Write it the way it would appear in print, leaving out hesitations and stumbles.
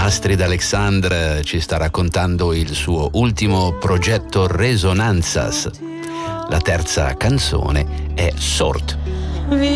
Astrid Alexandre ci sta raccontando il suo ultimo progetto Resonanzas. La terza canzone è Sort.